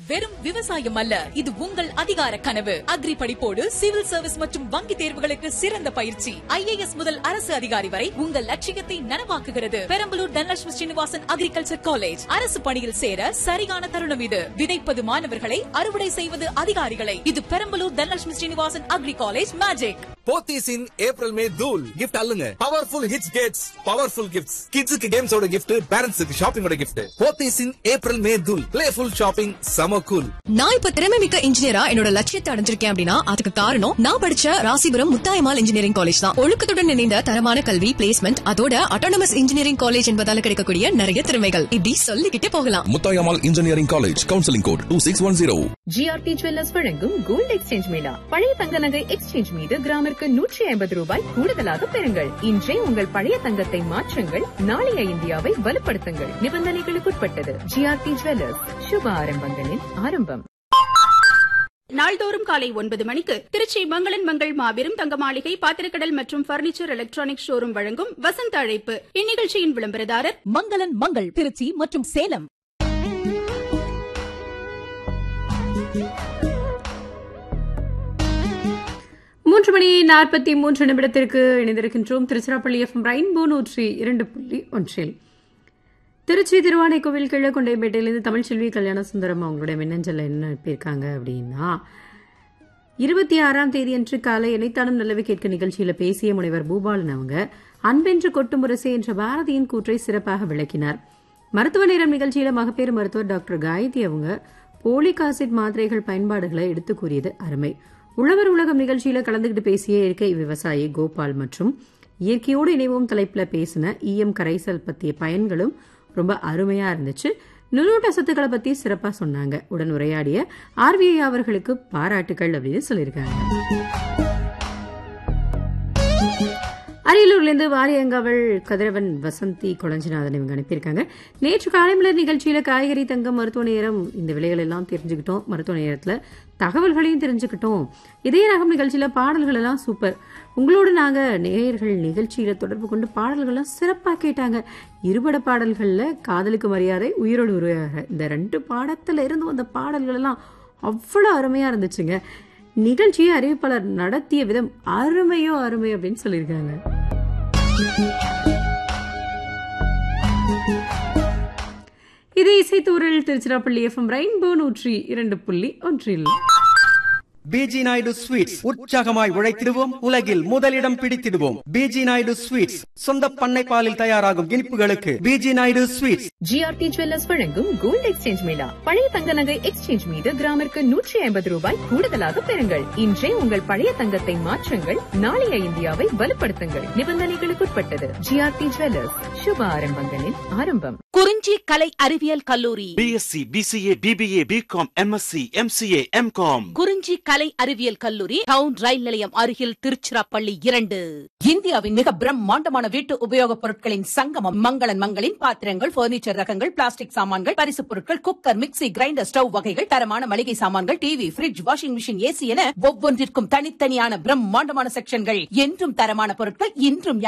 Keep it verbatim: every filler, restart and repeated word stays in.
வெறும் விவசாயம் அல்ல, இது உங்கள் அதிகார கனவு. அக்ரி படிப்போடு சிவில் சர்வீஸ் மற்றும் வங்கி தேர்வுகளுக்கு சிறந்த பயிற்சி. ஐ ஏ எஸ் முதல் அரசு அதிகாரி வரை உங்கள் லட்சியத்தை நனவாக்குகிறது. Perambalur Dhanalakshmi Srinivasan agriculture college. அரசு பணியில் சேர சரியான தருணம் இது. விதைப்பது மாணவர்களை, அறுவடை செய்வது அதிகாரிகளை. இது Perambalur Dhanalakshmi Srinivasan agri college magic. Pothys இன் ஏப்ரல் மே தூள் gift அல்லுங்க. Powerful hits Gates powerful gifts. கிட்ஸுக்கு கேம்ஸோட கிஃப்ட், பேரண்ட்ஸுக்கு ஷாப்பிங்கோட கிஃப்ட். போத்தீஸ் இன் ஏப்ரல் மே தூள். பிளேஃபுல் ஷாப்பிங், சம கூல். நான் இப்ப திறமை மிக்க இன்ஜினியரா என்னோட லட்சியத்தை அடைஞ்சிருக்கேன் அப்படின்னா அதுக்கு காரணம் நான் படிச்ச ராசிபுரம் முத்தாயம்மாள் இன்ஜினியரிங் காலேஜ் தான். ஒழுக்கத்துடன் இணைந்த தரமான கல்வி, பிளேஸ்மெண்ட், அதோட அட்டானமஸ் இன்ஜினியரிங் காலேஜ் என்பதால கிடைக்கக்கூடிய நிறைய திறமைகள் இப்படி சொல்லிக்கிட்டே போகலாம். Muthayammal engineering college, counselling code two six one zero. GRT jewellers வழங்கும் கோல்ட் எக்ஸ்சேஞ்ச் மேளா. பழைய தங்க நகை எக்ஸ்சேஞ்ச் மீது கிராமிற்கு நூற்றி ஐம்பது ரூபாய் கூடுதலாக பெறுங்கள். இன்றே உங்கள் பழைய தங்கத்தை மாற்றுங்கள், நாளைய இந்தியாவை வலுப்படுத்துங்கள். நிபந்தனைகளுக்குட்பட்டது. ஜிஆர்டி ஜுவல்லர்ஸ், சுப ஆரம்பங்களின் ஆரம்பம். நாள்தோறும் காலை ஒன்பது மணிக்கு திருச்சி மங்களன் மங்கள் மாபெரும் தங்க மாளிகை, பாத்திரக்கடல் மற்றும் பர்னிச்சர் எலக்ட்ரானிக் ஷோரூம் வழங்கும் வசந்த அழைப்பு. இந்நிகழ்ச்சியின் விளம்பரதாரர் மங்களன் மங்கள் திருச்சி மற்றும் சேலம். மூன்று மணி நாற்பத்தி மூன்று நிமிடத்திற்கு இணைந்திருக்கின்றோம். திருச்சிராப்பள்ளி எஃப் எம் ரெயின்போ நூற்றி இரண்டு புள்ளி ஒன்றில். திருச்சி திருவானைக்கோவில் கிழக்கொண்டைப்பேட்டையிலிருந்து தமிழ்ச்செல்வி கல்யாண சுந்தரம் அவங்களுடைய மின்னஞ்சல் என்ன அனுப்பியிருக்காங்க அப்படின்னா, இருபத்தி ஆறாம் தேதி அன்று காலை இணைத்தானும் நல்லவை கேட்க நிகழ்ச்சியில் பேசிய முனைவர் பூபாலன் அவங்க அன்பென்று கொட்டும் முரசே என்ற பாரதியின் கூற்றை சிறப்பாக விளக்கினார். மருத்துவ நேரம் நிகழ்ச்சியில மகப்பேறு மருத்துவர் டாக்டர் காயத்ரி அவங்க போலிக் ஆசிட் மாத்திரைகள் பயன்பாடுகளை எடுத்து கூறியது அருமை. உழவர் உலகம் நிகழ்ச்சியில கலந்துகிட்டு பேசிய இயற்கை விவசாயி கோபால் மற்றும் இயற்கையோடு இணைவோம் தலைப்புல பேசின ஈயம் கரைசல் பற்றிய பயன்களும் ரொம்ப அருமையா இருந்துச்சு. நுண்ணூட்ட சத்துக்களை பத்தி சிறப்பா சொன்னாங்க. உடன் உரையாடிய ஆர்விஐ அவர்களுக்கு பாராட்டுகள் அப்படின்னு சொல்லியிருக்காங்க. அரியலூர்லேருந்து வாரியங்காவல் கதிரவன் வசந்தி கொளஞ்சிநாதன் இவங்க அனுப்பியிருக்காங்க. நேற்று காலைமலர் நிகழ்ச்சியில காய்கறி தங்கம் மருத்துவ நேரம் இந்த விலைகள் எல்லாம் தெரிஞ்சுக்கிட்டோம். மருத்துவ நேரத்துல தகவல்களையும் தெரிஞ்சுக்கிட்டோம். இதே ரகம் நிகழ்ச்சியில பாடல்கள் எல்லாம் சூப்பர். உங்களோடு நாங்க நேயர்கள் நிகழ்ச்சியில தொடர்பு கொண்டு பாடல்கள்லாம் சிறப்பா கேட்டாங்க. இருபட பாடல்கள்ல காதலுக்கு மரியாதை, உயிரோடு உருவாக, இந்த ரெண்டு பாடத்துல இருந்து வந்த பாடல்கள் எல்லாம் அவ்வளவு அருமையா இருந்துச்சுங்க. நிகழ்ச்சியை அறிவிப்பாளர் நடத்திய விதம் அருமையோ அருமை அப்படின்னு சொல்லியிருக்காங்க. இது இசைத்தூரில் திருச்சிராப்பள்ளி எஃப் எம் ரெயின்போ நூற்றி இரண்டு புள்ளி ஒன்றில். பிஜி நாயுடு ஸ்வீட்ஸ், உற்சாகமாய் உழைத்திடுவோம், உலகில் முதலிடம் பிடித்திடுவோம். பிஜி நாயுடு ஸ்வீட்ஸ், சொந்த பண்ணை பாலில் தயாராகும் இனிப்புகளுக்கு PG Naidu sweets. GRT jewellers வழங்கும் கோல்ட் எக்ஸ்சேஞ்ச் மேளா. பழைய தங்க நகை எக்ஸ்சேஞ்ச் மீது கிராமிற்கு நூற்றி ஐம்பது ரூபாய் கூடுதலாக பெறுங்கள். இன்றே உங்கள் பழைய தங்கத்தை மாற்றுங்கள், நாளைய இந்தியாவை வலுப்படுத்துங்கள். நிபந்தனைகளுக்குட்பட்டது. ஜிஆர்டி ஜுவல்லர்ஸ், சுப ஆரம்பங்களின் ஆரம்பம். குறிஞ்சி கலை அறிவியல் கல்லூரி BSc, PCA, BBA, BCom, MSc, MCA, M Com. குறிஞ்சி கலை அறிவியல் கல்லூரி டவுன் ரயில் நிலையம் அருகில் திருச்சிராப்பள்ளி இரண்டு. இந்தியாவின் மிக பிரம்மாண்டமான வீட்டு உபயோகப் பொருட்களின் சங்கமம் மங்களன் மங்களின் பாத்திரங்கள், பர்னிச்சர் ரகங்கள், பிளாஸ்டிக் சாமான்கள், பரிசு பொருட்கள், குக்கர், மிக்ஸி, கிரைண்டர், ஸ்டவ் வகைகள், தரமான மளிகை சாமான்கள், TV, bridge, washing machine, AC என ஒவ்வொன்றிற்கும் தனித்தனியான பிரம்மாண்டமான செக்ஷன்கள். என்றும் தரமான பொருட்கள், இன்றும்